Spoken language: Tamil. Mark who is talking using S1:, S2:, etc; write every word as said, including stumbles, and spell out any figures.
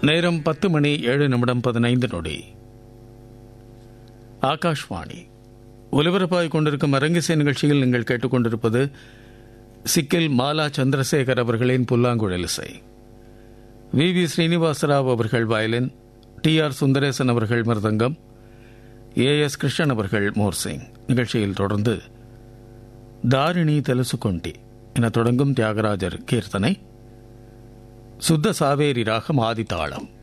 S1: நேரம் பத்து மணி ஏழு நிமிடம் பதினைந்து நொடி. ஆகாஷ்வாணி ஒலிபரப்பாய் கொண்டிருக்கும் அரங்கிசை நிகழ்ச்சியில் நீங்கள் கேட்டுக்கொண்டிருப்பது சிக்கில் மாலா சந்திரசேகர் அவர்களின் புல்லாங்குழல் இசை. வி வி ஸ்ரீனிவாசராவ் அவர்கள் வயலின், டி ஆர் சுந்தரேசன் அவர்கள் மிருதங்கம், ஏ எஸ் கிருஷ்ணன் அவர்கள் மோர்சிங். நிகழ்ச்சியில் தொடர்ந்து தாரிணி தெலுசுகொண்டி என தொடங்கும் தியாகராஜர் கீர்த்தனை, சுத்த சாவேரி ராகம் ஆதித்தாளம்.